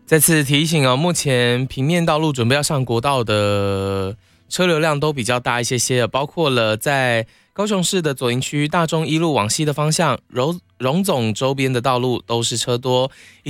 再次提醒哦，目前平面道路准备要上国道的车流量都比较大一些，包括了在高雄市的左营区大中一路往西的方向，荣总周边的道路都是车多。